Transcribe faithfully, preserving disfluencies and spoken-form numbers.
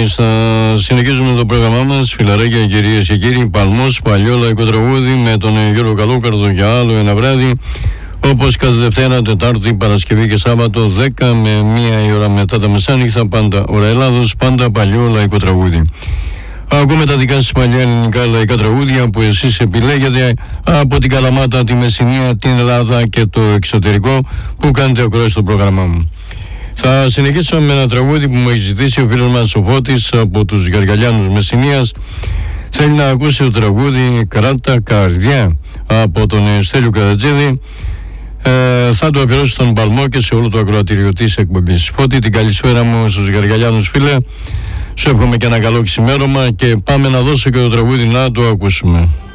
θα συνεχίσουμε το πρόγραμμά μας, φιλαράκια, κυρίες και κύριοι. Παλμός, παλιό λαϊκό τραγούδι με τον Γιώργο Καλόκαρδο για άλλο ένα βράδυ. Όπως κάθε Δευτέρα, Τετάρτη, Παρασκευή και Σάββατο, δέκα με μία η ώρα μετά τα μεσάνυχτα, πάντα ώρα Ελλάδος, πάντα παλιό λαϊκό τραγούδι. Ακούμε τα δικά σας παλιά ελληνικά λαϊκά τραγούδια που εσείς επιλέγετε από την Καλαμάτα, τη Μεσσηνία, την Ελλάδα και το εξωτερικό που κάνετε ακρόαση στο πρόγραμμά μου. Θα συνεχίσουμε με ένα τραγούδι που μου έχει ζητήσει ο φίλος μας ο Φώτης από τους Γαργαλιάνους Μεσσηνίας. Θέλει να ακούσει το τραγούδι «Κράτα Καρδιά» από τον Στέλιο Καρατζίδη. Ε, θα το αφιερώσω στον Παλμό και σε όλο το ακροατήριο της εκπομπής. Φώτη, την καλησπέρα μου στους Γαργαλιάνους, φίλε. Σου εύχομαι και ένα καλό ξημέρωμα και πάμε να δώσω και το τραγούδι να το ακούσουμε.